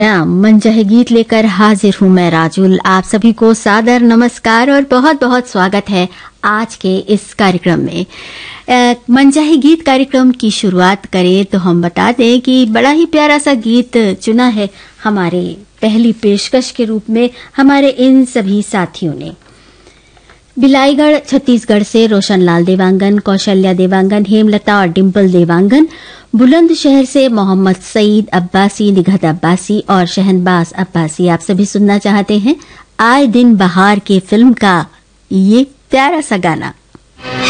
मनचाहे गीत लेकर हाजिर हूं मैं राजुल। आप सभी को सादर नमस्कार और बहुत बहुत स्वागत है आज के इस कार्यक्रम में। मनचाहे गीत कार्यक्रम की शुरुआत करें तो हम बता दें कि बड़ा ही प्यारा सा गीत चुना है हमारे पहली पेशकश के रूप में हमारे इन सभी साथियों ने। बिलाईगढ़ छत्तीसगढ़ से रोशनलाल देवांगन, कौशल्या देवांगन, हेमलता और डिम्पल देवांगन, बुलंदशहर से मोहम्मद सईद अब्बासी, निघत अब्बासी और शहनबाज अब्बासी आप सभी सुनना चाहते हैं आए दिन बहार के फिल्म का ये प्यारा सा गाना।